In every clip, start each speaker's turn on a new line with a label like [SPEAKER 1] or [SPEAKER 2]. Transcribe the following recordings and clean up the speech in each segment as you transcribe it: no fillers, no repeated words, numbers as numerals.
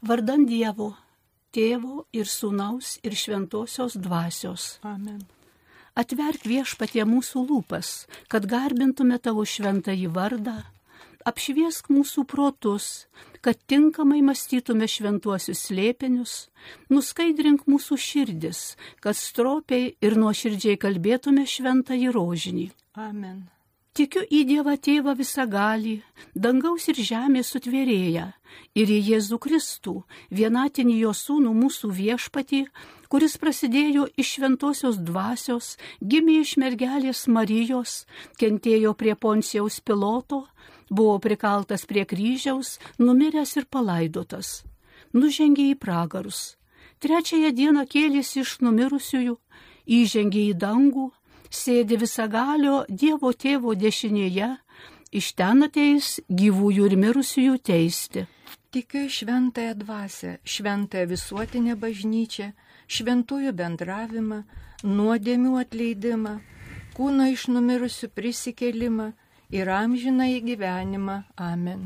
[SPEAKER 1] Vardan Dievo, Tėvo ir Sūnaus ir Šventosios Dvasios.
[SPEAKER 2] Amen.
[SPEAKER 1] Atverk Viešpatie mūsų lūpas, kad garbintume tavo šventąjį vardą, apšviesk mūsų protus, kad tinkamai mąstytume šventuosius slėpinius, nuskaidrink mūsų širdis, kad stropiai ir nuoširdžiai kalbėtume šventąjį rožinį.
[SPEAKER 2] Amen.
[SPEAKER 1] Tikiu į Dievą Tėvą visagalį, dangaus ir žemės sutvėrėją, ir į Jėzų Kristų, vienatinį jo sūnų mūsų viešpatį, kuris prasidėjo iš šventosios dvasios, gimė iš mergelės Marijos, kentėjo prie Poncijaus Piloto, buvo prikaltas prie kryžiaus, numiręs ir palaidotas, nužengė į pragarus. Trečiąją dieną kėlėsi iš numirusiųjų, įžengė į dangų, sėdi visagalio Dievo Tėvo dešinėje, iš ten ateis gyvųjų ir mirusiųjų teisti.
[SPEAKER 2] Tikiu į šventąją dvasią, šventąją visuotinę bažnyčią, šventųjų bendravimą, nuodėmių atleidimą, kūno iš numirusių prisikėlimą ir amžinąjį gyvenimą. Amen.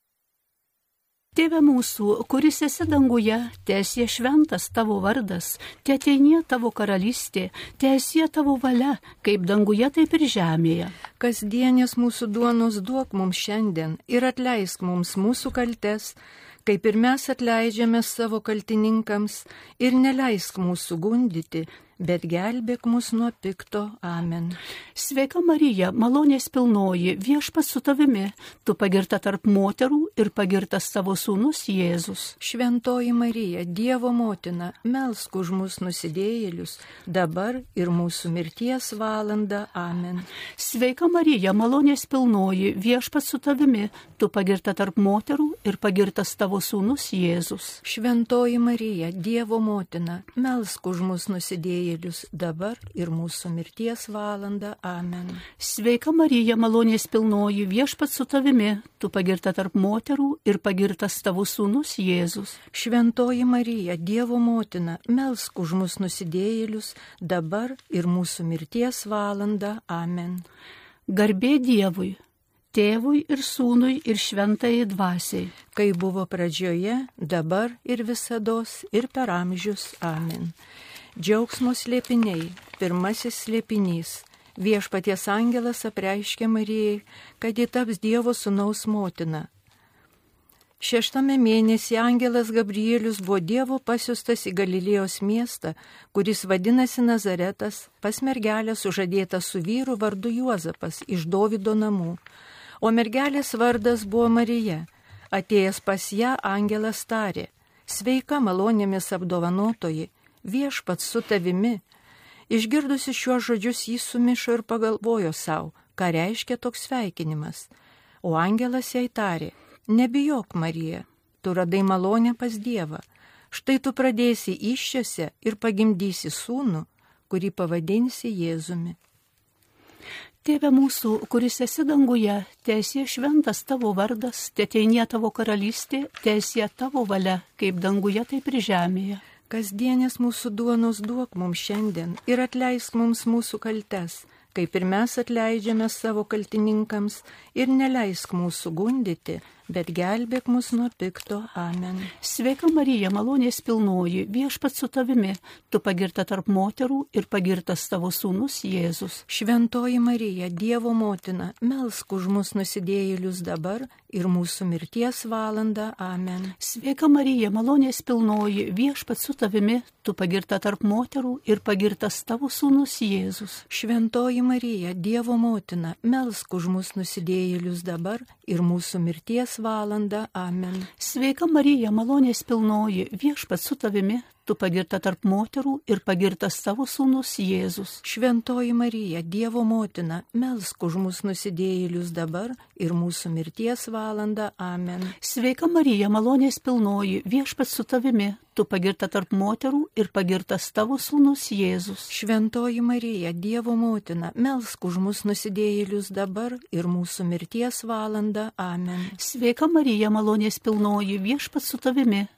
[SPEAKER 1] Tėve mūsų, kuris esi danguje, teesie šventas tavo vardas, teateinie tavo karalystė, teesie tavo valia, kaip danguje, taip ir žemėje.
[SPEAKER 2] Kasdienės mūsų duonos duok mums šiandien ir atleisk mums mūsų kaltes, kaip ir mes atleidžiame savo kaltininkams, ir neleisk mūsų gundyti, bet gelbėk mus nuo pikto. Amen.
[SPEAKER 1] Sveika Marija, malonės pilnoji, Viešpats su tavimi, tu pagirta tarp moterų ir pagirtas tavo sūnus Jėzus.
[SPEAKER 2] Šventoji Marija, Dievo motina, melsk už mus nusidėjėlius, dabar ir mūsų mirties valandą. Amen.
[SPEAKER 1] Sveika Marija, malonės pilnoji, Viešpats su tavimi, tu pagirta tarp moterų ir pagirtas tavo sūnus Jėzus.
[SPEAKER 2] Šventoji Marija, Dievo motina, melsk už mus nusidėjėlius, dabar ir mūsų mirties valandą. Amen.
[SPEAKER 1] Sveika Marija, malonės pilnoji, Viešpats su tavimi, tu pagirta tarp moterų ir pagirtas tavo sūnus Jėzus.
[SPEAKER 2] Šventoji Marija, Dievo motina, melsk už mus nusidėjėlius, dabar ir mūsų mirties valandą. Amen.
[SPEAKER 1] Garbė Dievui, Tėvui ir Sūnui ir Šventajai Dvasiai.
[SPEAKER 2] Kai buvo pradžioje, dabar ir visados ir per amžius. Amen. Džiaugsmo slėpiniai. Pirmasis slėpinys. Viešpaties angelas apreiškė Marijai, kad ji taps Dievo sūnaus motina. 6 mėnesį angelas Gabrielius buvo Dievo pasiustas į Galilėjos miestą, kuris vadinasi Nazaretas, pas mergelę sužadėtą su vyru vardu Juozapas iš Dovydo namų. O mergelės vardas buvo Marija. Atėjęs pas ją angelas tarė: Sveika malonėmis apdovanotoji, Viešpats su tavimi. Išgirdusi šiuos žodžius jis sumišo ir pagalvojo savo, ką reiškia toks sveikinimas. O angelas jai tarė: Nebijok, Marija, tu radai malonę pas Dievą. Štai tu pradėsi įsčiose ir pagimdysi sūnų, kurį pavadinsi Jėzumi.
[SPEAKER 1] Tėve mūsų, kuris esi danguje, teesie šventas tavo vardas, teateinie tavo karalystė, teesie tavo valia, kaip danguje, taip ir žemėje.
[SPEAKER 2] Kasdienės mūsų duonos duok mums šiandien ir atleisk mums mūsų kaltes, kaip ir mes atleidžiame savo kaltininkams, ir neleisk mūsų gundyti, bet gelbėk mus nuo pikto. Amen.
[SPEAKER 1] Sveika Marija, malonės pilnoji, Viešpats su tavimi, tu pagirta tarp moterų ir pagirtas tavo sūnus Jėzus.
[SPEAKER 2] Šventoji Marija, Dievo motina, melsk už mus nusidėjėlius dabar ir mūsų mirties valandą. Amen.
[SPEAKER 1] Sveika Marija, malonės pilnoji, Viešpats su tavimi, tu pagirta tarp moterų ir pagirtas tavo sūnus Jėzus.
[SPEAKER 2] Šventoji Marija, Dievo motina, melsk už mus nusidėjėlius dabar ir mūsų mirties valandą. Amen.
[SPEAKER 1] Sveika Marija, malonės pilnoji, Viešpats su tavimi, tu pagirta tarp moterų ir pagirtas tavo sūnus Jėzus.
[SPEAKER 2] Šventoji Marija, Dievo motina, melsk už mus nusidėjėlius dabar ir mūsų mirties valandą. Amen.
[SPEAKER 1] Sveika Marija, malonės pilnoji, Viešpats su tavimi, tu pagirta tarp moterų ir pagirtas tavo sūnus Jėzus.
[SPEAKER 2] Šventoji Marija, Dievo motina, melsk už mus nusidėjėlius dabar ir mūsų mirties valandą. Amen.
[SPEAKER 1] Sveika Marija, malonės pilnoji, Viešpats su tavimi,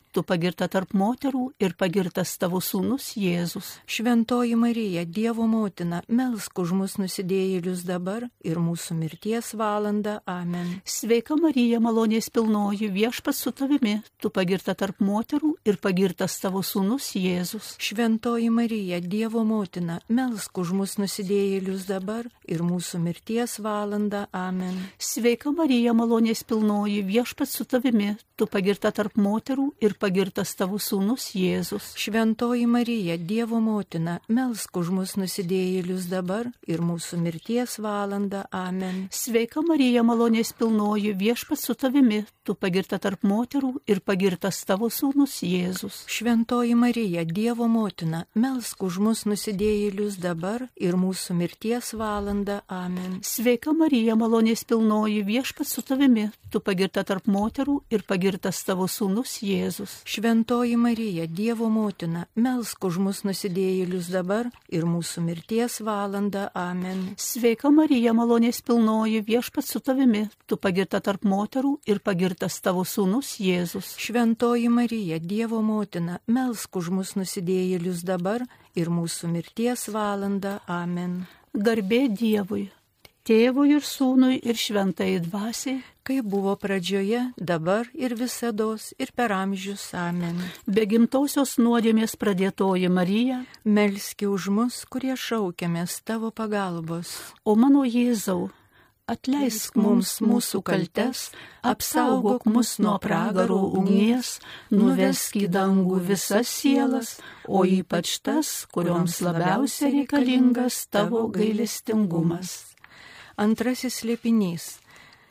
[SPEAKER 1] tu pagirta tarp moterų ir pagirtas tavo sūnus Jėzus.
[SPEAKER 2] Šventoji Marija, Dievo motina, melsk už mus nusidėjėlius dabar ir mūsų mirties valandą. Amen.
[SPEAKER 1] Sveika Marija, malonės pilnoji, viešpats su tavimi, tu pagirta tarp moterų ir pagirtas tavo sūnus Jėzus.
[SPEAKER 2] Šventoji Marija, Dievo motina, melsk už mus nusidėjėlius dabar ir mūsų mirties valandą. Amen.
[SPEAKER 1] Sveika Marija, malonės pilnoji, viešpats su tavimi, tu pagirta tarp moterų ir pagirtas tavo sūnus Jėzus.
[SPEAKER 2] Šventoji Marija, Dievo motina, melsk už mus nusidėjėlius dabar ir mūsų mirties valandą. Amen.
[SPEAKER 1] Sveika Marija, malonės pilnoji, viešpats su tavimi, tu pagirta tarp moterų ir pagirtas tavo sūnus Jėzus.
[SPEAKER 2] Šventoji Marija, Dievo motina, melsk už mus nusidėjėlius dabar ir mūsų mirties valandą. Amen.
[SPEAKER 1] Sveika Marija, malonės pilnoji, viešpats su tavimi, tu pagirta tarp moterų ir pagirtas tavo sūnus Jėzus.
[SPEAKER 2] Šventoji Marija, Dievo motina, melsk už mus nusidėjėlius dabar ir mūsų mirties valandą. Amen.
[SPEAKER 1] Sveika Marija, malonės pilnoji, viešpats su tavimi, tu pagirta tarp moterų ir pagirtas tavo sūnus Jėzus.
[SPEAKER 2] Šventoji Marija, Dievo motina, melsk už mus nusidėjėlius dabar ir mūsų mirties valandą. Amen.
[SPEAKER 1] Garbė Dievui, Tėvui ir Sūnui ir Šventai Dvasiai,
[SPEAKER 2] kaip buvo pradžioje, dabar ir visados ir per amžius. Amen.
[SPEAKER 1] be gimtosios nuodėmės pradėtoji Marija,
[SPEAKER 2] Melski už mus, kurie šaukiamės tavo pagalbos.
[SPEAKER 1] o mano Jėzau, atleisk mums mūsų kaltes, apsaugok mus nuo pragaro ugnies, nuvesk į dangų visas sielas, o ypač tas, kurioms labiausiai reikalingas tavo gailestingumas.
[SPEAKER 2] Antrasis slėpinys.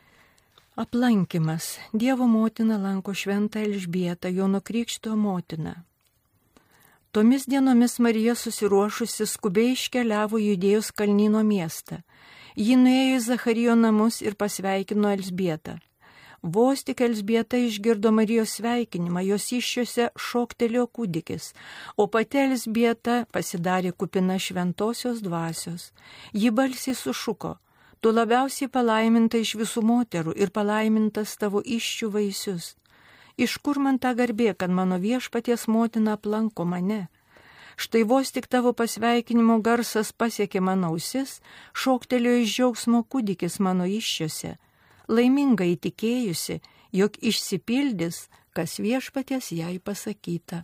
[SPEAKER 2] Aplankimas. Dievo motina lanko šventą Elžbietą, Jono Krikštytojo motiną. Tomis dienomis Marija susiruošusi skubiai iškeliavo į Judėjos kalnyno miestą. Ji nuėjo į Zacharijo namus ir pasveikino Elžbietą. Vos tik Elžbieta išgirdo Marijos sveikinimą, jos įsčiose šoktelėjo kūdikis, o pati Elžbieta pasidarė kupina šventosios dvasios. Ji balsiai sušuko: Tu labiausiai palaiminta iš visų moterų ir palaimintas tavo įsčių vaisius. Iš kur man ta garbė, kad mano viešpaties motina aplanko mane? Štai vos tik tavo pasveikinimo garsas pasiekė mano ausis, šoktelėjo iš džiaugsmo kūdikis mano įsčiose. Laiminga įtikėjusi, jog išsipildys, kas viešpaties jai pasakyta.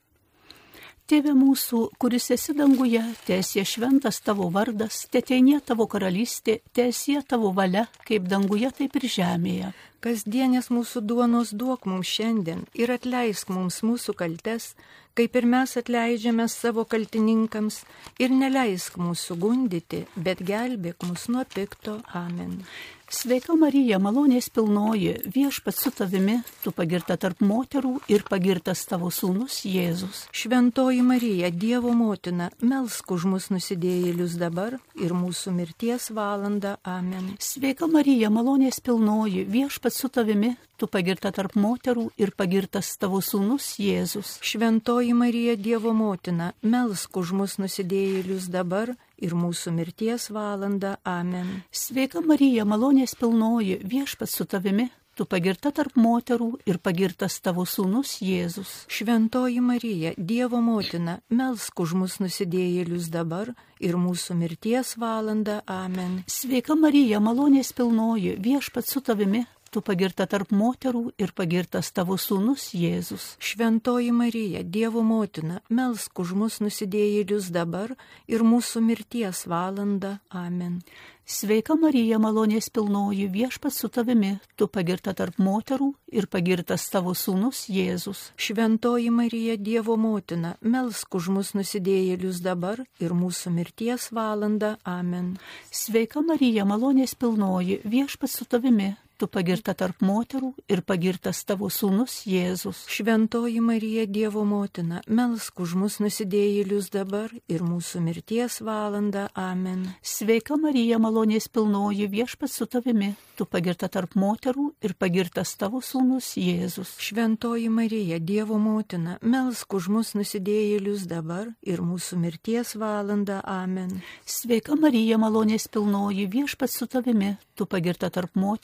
[SPEAKER 1] Tėve mūsų, kuris esi danguje, teesie šventas tavo vardas, teteinie tavo karalystė, teesie tavo valia, kaip danguje, taip ir žemėje.
[SPEAKER 2] Kasdienės mūsų duonos duok mums šiandien ir atleisk mums mūsų kaltes, kaip ir mes atleidžiame savo kaltininkams, ir neleisk mūsų gundyti, bet gelbėk mus nuo pikto. Amen.
[SPEAKER 1] Sveika Marija, malonės pilnoji, viešpats su tavimi, tu pagirta tarp moterų ir pagirtas tavo sūnus Jėzus.
[SPEAKER 2] Šventoji Marija, Dievo motina, melsk už mus nusidėjėlius dabar ir mūsų mirties valandą. Amen.
[SPEAKER 1] Sveika Marija, malonės pilnoji, viešpats su tavimi, tu pagirta tarp moterų ir pagirtas tavo sūnus Jėzus.
[SPEAKER 2] Šventoji Marija, Dievo motina, melsk už mus nusidėjėlius dabar ir mūsų mirties valandą. Amen.
[SPEAKER 1] Sveika Marija, malonės pilnoji, viešpats su tavimi, tu pagirta tarp moterų ir pagirtas tavo sūnus Jėzus.
[SPEAKER 2] Šventoji Marija, Dievo motina, melsk už mus nusidėjėlius dabar ir mūsų mirties valandą. Amen.
[SPEAKER 1] Sveika Marija, malonės pilnoji, viešpats su tavimi, tu pagirta tarp moterų ir pagirtas tavo sūnus Jėzus.
[SPEAKER 2] Šventoji Marija, Dievo motina, melsk už mus nusidėjėlius dabar ir mūsų mirties valandą. Amen.
[SPEAKER 1] Sveika Marija, malonės pilnoji, viešpats su tavimi, tu pagirta tarp moterų ir pagirtas tavo sūnus Jėzus.
[SPEAKER 2] Šventoji Marija, Dievo motina, melsk už mus nusidėjėlius dabar ir mūsų mirties valandą. Amen.
[SPEAKER 1] Sveika Marija, malonės pilnoji, viešpats su tavimi, tu pagirta tarp moterų ir pagirtas tavo sūnus Jėzus.
[SPEAKER 2] Šventoji Marija, Dievo motina, melsk už mus nusidėjėlius dabar ir mūsų mirties valandą. Amen.
[SPEAKER 1] Sveika Marija, malonės pilnoji, viešpats su tavimi, tu pagirta tarp moterų ir pagirtas tavo sūnus Jėzus.
[SPEAKER 2] Šventoji Marija, Dievo motina, melsk už mus nusidėjėlius dabar ir mūsų mirties valandą. Amen.
[SPEAKER 1] Sveika Marija, malonės pilnoji, viešpats su tavimi, tu pagirta tarp moterų ir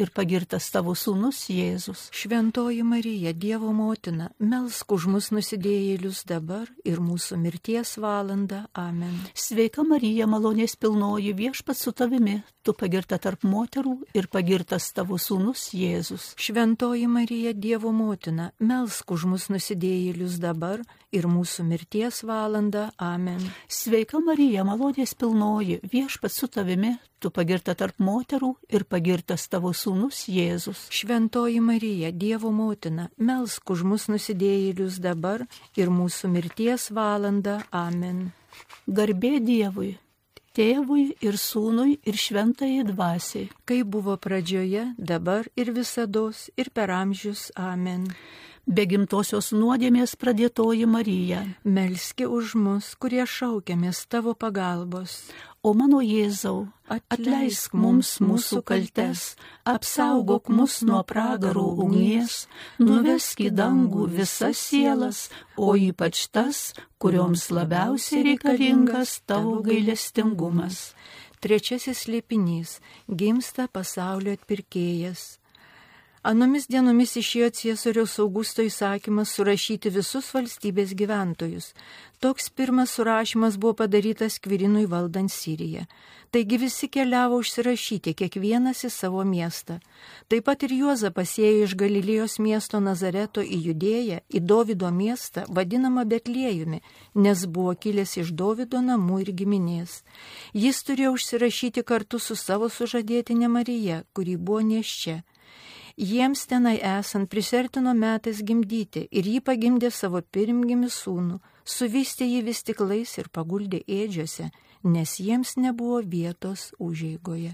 [SPEAKER 1] ir pagirtas tavo sūnus Jėzus.
[SPEAKER 2] Šventoji Marija, Dievo motina, melsk už mus nusidėjėlius dabar ir mūsų mirties valandą. Amen.
[SPEAKER 1] Sveika Marija, malonės pilnoji, viešpats su tavimi, tu pagirta tarp moterų ir pagirtas tavo sūnus Jėzus.
[SPEAKER 2] Šventoji Marija, Dievo motina, melsk už mus nusidėjėlius dabar ir mūsų mirties valandą. Amen.
[SPEAKER 1] Sveika Marija, malonės pilnoji, viešpats su tavimi, tu pagirta tarp moterų ir pagirtas tavo sūnus Jėzus.
[SPEAKER 2] Šventoji Marija, Dievo motina, melsk už mus nusidėjėlius dabar ir mūsų mirties valandą. Amen.
[SPEAKER 1] Garbė Dievui, Tėvui ir Sūnui ir Šventajai Dvasiai.
[SPEAKER 2] Kaip buvo pradžioje, dabar ir visados ir per amžius. Amen.
[SPEAKER 1] Be gimtosios nuodėmės pradėtoji Marija,
[SPEAKER 2] melski už mus, kurie šaukiamės tavo pagalbos.
[SPEAKER 1] O mano Jėzau, atleisk mums mūsų kaltes, apsaugok mus nuo pragaro ugnies, nuvesk į dangų visas sielas, o ypač tas, kurioms labiausiai reikalingas tavo gailestingumas.
[SPEAKER 2] Trečiasis slėpinys - gimsta pasaulio atpirkėjas. Anomis dienomis išėjo Ciesoriaus Augusto įsakymas surašyti visus valstybės gyventojus. Toks pirmas surašymas buvo padarytas Kvirinui valdant Siriją. Taigi visi keliavo užsirašyti, kiekvienas į savo miestą. Taip pat ir Juozapas ėjo iš Galilėjos miesto Nazareto į Judėją, į Dovydo miestą, vadinamą Betliejumi, nes buvo kilęs iš Dovydo namų ir giminės. Jis turėjo užsirašyti kartu su savo sužadėtine Marija, kuri buvo nėščia. Jiems tenai esant prisertino metas gimdyti ir jį pagimdė savo pirmgimį sūnų, suvystė jį vis stiklais ir paguldė ėdžiose, nes jiems nebuvo vietos užeigoje.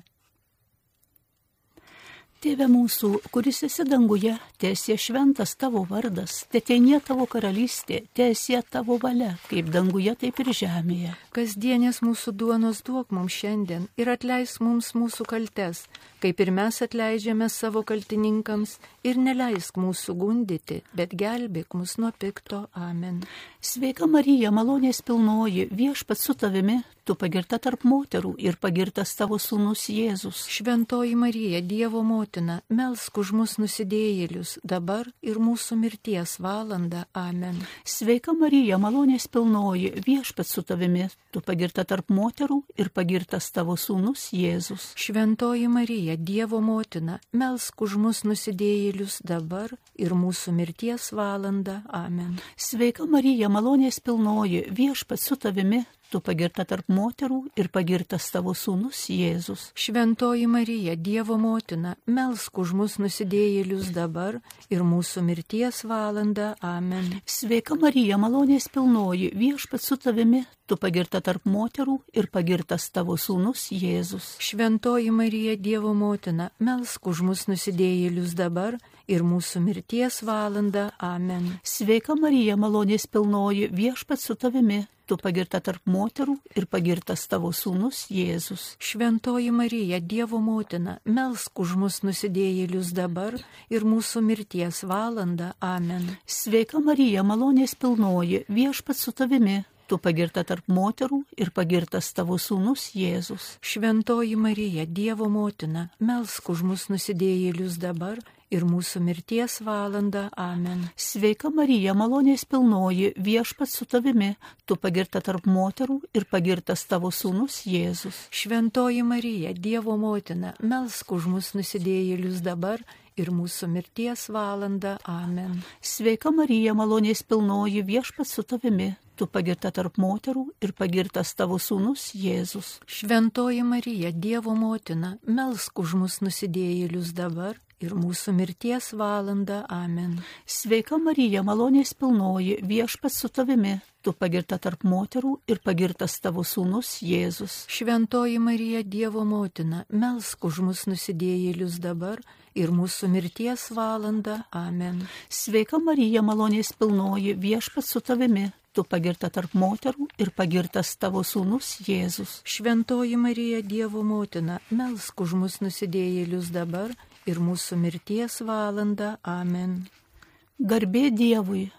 [SPEAKER 1] Tėve mūsų, kuris esi danguje, teesie šventas tavo vardas, teteinie tavo karalystė, teesie tavo valia, kaip danguje, taip ir žemėje.
[SPEAKER 2] Kasdienės mūsų duonos duok mums šiandien ir atleisk mums mūsų kaltes, kaip ir mes atleidžiame savo kaltininkams, ir neleisk mūsų gundyti, bet gelbėk mus nuo pikto. Amen.
[SPEAKER 1] Sveika Marija, malonės pilnoji, viešpats su tavimi, tu pagirta tarp moterų ir pagirtas tavo sūnus Jėzus.
[SPEAKER 2] Šventoji Marija, Dievo motina, melsk už mus nusidėjėlius dabar ir mūsų mirties valandą. Amen.
[SPEAKER 1] Sveika Marija, malonės pilnoji, viešpats su tavimi, tu pagirta tarp moterų ir pagirtas tavo sūnus Jėzus.
[SPEAKER 2] Šventoji Marija, Dievo motina, melsk už mus nusidėjėlius dabar ir mūsų mirties valandą. Amen.
[SPEAKER 1] Sveika Marija, malonės pilnoji, viešpats su tavimi, tu pagirta tarp moterų ir pagirtas tavo sūnus Jėzus.
[SPEAKER 2] Šventoji Marija, Dievo motina, melsk už mus nusidėjėlius dabar ir mūsų mirties valandą. Amen.
[SPEAKER 1] Sveika Marija, malonės pilnoji, viešpats su tavimi, tu pagirta tarp moterų ir pagirtas tavo sūnus Jėzus.
[SPEAKER 2] Šventoji Marija, Dievo motina, melsk už mus nusidėjėlius dabar ir mūsų mirties valandą. Amen.
[SPEAKER 1] Sveika Marija, malonės pilnoji, viešpats su tavimi, tu pagirta tarp moterų ir pagirtas tavo sūnus Jėzus.
[SPEAKER 2] Šventoji Marija, Dievo motina, melsk už mus nusidėjėlius dabar ir mūsų mirties valandą. Amen.
[SPEAKER 1] Sveika Marija, malonės pilnoji, viešpats su tavimi, tu pagirta tarp moterų ir pagirtas tavo sūnus Jėzus.
[SPEAKER 2] Šventoji Marija, Dievo motina, melsk už mus nusidėjėlius dabar ir mūsų mirties valandą. Amen.
[SPEAKER 1] Sveika Marija, malonės pilnoji, viešpats su tavimi, tu pagirta tarp moterų ir pagirtas tavo sūnus Jėzus.
[SPEAKER 2] Šventoji Marija, Dievo motina, melsk už mus nusidėjėlius dabar ir mūsų mirties valandą. Amen.
[SPEAKER 1] Sveika Marija, malonės pilnoji, viešpats su tavimi, tu pagirta tarp moterų ir pagirtas tavo sūnus Jėzus.
[SPEAKER 2] Šventoji Marija, Dievo motina, melsk už mus nusidėjėlius dabar ir mūsų mirties valandą. Amen.
[SPEAKER 1] Sveika Marija, malonės pilnoji, viešpats su tavimi, tu pagirta tarp moterų ir pagirtas tavo sūnus Jėzus.
[SPEAKER 2] Šventoji Marija, Dievo motina, melsk už mus nusidėjėlius dabar ir mūsų mirties valandą. Amen.
[SPEAKER 1] Sveika Marija, malonės pilnoji, viešpats su tavimi, tu pagirta tarp moterų ir pagirtas tavo sūnus Jėzus.
[SPEAKER 2] Šventoji Marija, Dievo motina, melsk už mus nusidėjėlius dabar ir mūsų mirties valandą. Amen.
[SPEAKER 1] Garbė Dievui,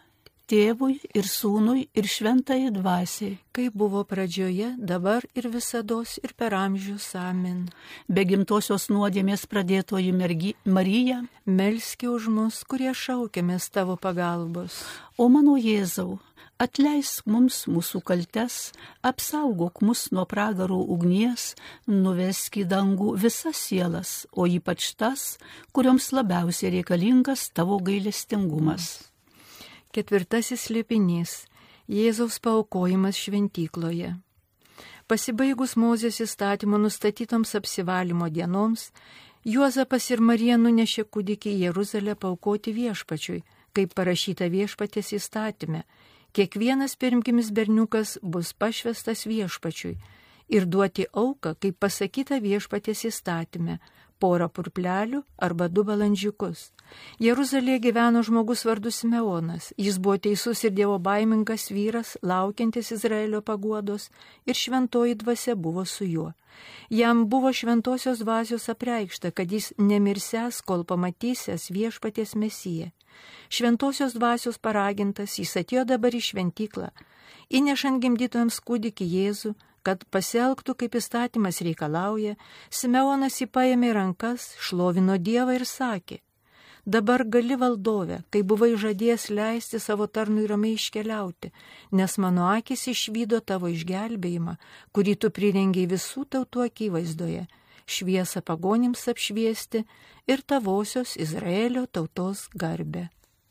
[SPEAKER 1] Tėvui ir Sūnui ir Šventajai Dvasiai.
[SPEAKER 2] Kaip buvo pradžioje, dabar ir visados ir per amžius. Amen.
[SPEAKER 1] Be gimtosios nuodėmės pradėtoji Marija,
[SPEAKER 2] Melski už mus, kurie šaukiamės tavo pagalbos.
[SPEAKER 1] o mano Jėzau, atleisk mums mūsų kaltes, apsaugok mus nuo pragarų ugnies, nuvesk į dangų visas sielas, o ypač tas, kurioms labiausiai reikalingas tavo gailestingumas.
[SPEAKER 2] Ketvirtasis slėpinys – Jėzaus paaukojimas šventykloje. Pasibaigus Mozės įstatymo nustatytoms apsivalymo dienoms, Juozapas ir Marija nunešė kūdikį į Jeruzalę paaukoti viešpačiui, kaip parašyta Viešpaties įstatyme. Kiekvienas pirmgimis berniukas bus pašvestas viešpačiui ir duoti auką, kaip pasakyta Viešpaties įstatyme, porą purplelių arba 2 balandžiukus. Jeruzalėje gyveno žmogus vardu Simeonas. Jis buvo teisus ir dievobaimingas vyras, laukiantis Izraelio paguodos, ir šventoji dvasia buvo su juo. Jam buvo šventosios dvasios apreikšta, kad jis nemirsęs, kol pamatysęs viešpaties Mesiją. Šventosios dvasios paragintas, jis atėjo dabar į šventyklą, įnešant gimdytojams kūdikį Jėzų, kad pasielgtų, kaip įstatymas reikalauja. Simeonas jį paėmė į rankas, šlovino Dievą ir sakė: dabar gali, valdove, kai buvai žadėjęs leisti savo tarnui ramiai iškeliauti, nes mano akis išvydo tavo išgelbėjimą, kurį tu prirengiai visų tautų akivaizdoje, šviesą pagonims apšviesti ir tavosios Izraelio tautos garbę.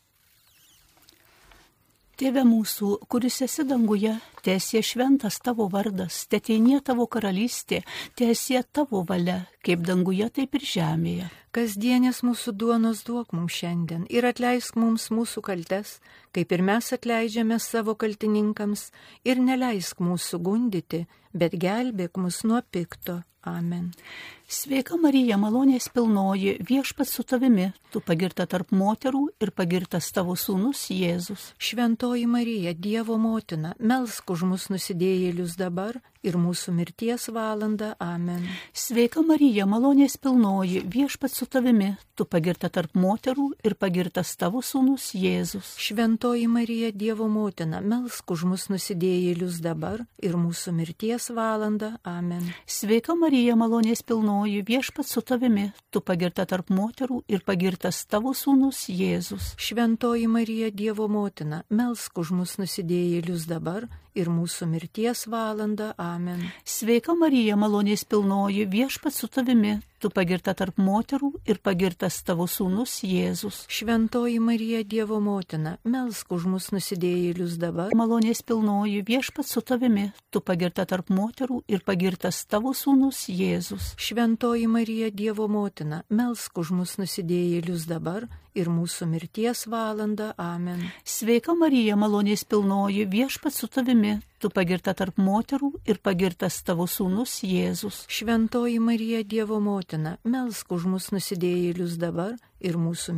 [SPEAKER 1] Tėve mūsų, kuris esi danguje, teesie šventas tavo vardas, teteinie tavo karalystė, teesie tavo valia, kaip danguje, taip ir žemėje.
[SPEAKER 2] Kasdienės mūsų duonos duok mums šiandien ir atleisk mums mūsų kaltes, kaip ir mes atleidžiame savo kaltininkams, ir neleisk mūsų gundyti, bet gelbėk mus nuo pikto. Amen.
[SPEAKER 1] Sveika Marija, malonės pilnoji, Viešpats su tavimi, tu pagirta tarp moterų ir pagirtas tavo sūnus Jėzus.
[SPEAKER 2] Šventoji Marija, Dievo motina, melsk už mus nusidėjėlius dabar ir mūsų mirties valandą. Amen.
[SPEAKER 1] Sveika Marija, malonės pilnoji, Viešpats su tavimi, tu pagirta tarp moterų ir pagirtas tavo sūnus Jėzus.
[SPEAKER 2] Šventoji Marija, Dievo motina, melsk už mus nusidėjėlius dabar ir mūsų mirties valandą. Amen.
[SPEAKER 1] Sveika Marija, malonės pilnoji, Viešpats su tavimi, tu pagirta tarp moterų ir pagirtas tavo sūnus Jėzus.
[SPEAKER 2] Šventoji Marija, Dievo motina, melsk už mus nusidėjėlius dabar ir mūsų mirties valandą. Amen.
[SPEAKER 1] Sveika Marija, malonės pilnoji, Viešpats su tavimi, tu pagirta tarp moterų ir pagirtas tavo sūnus Jėzus.
[SPEAKER 2] Šventoji Marija, Dievo motina, melsk už mus nusidėjėlius dabar.
[SPEAKER 1] Malonės pilnoji, Viešpats su tavimi, tu pagirta tarp moterų ir pagirtas tavo sūnus Jėzus.
[SPEAKER 2] Šventoji Marija, Dievo motina, melsk už mus nusidėjėlius dabar ir mūsų mirties valandą. Amen.
[SPEAKER 1] Sveika Marija, malonės pilnoji, Viešpats su tavimi, tu pagirta tarp moterų ir pagirtas tavo sūnus Jėzus.
[SPEAKER 2] Šventoji Marija, Dievo motina, melsk už mus nusidėjėlius dabar ir mūsų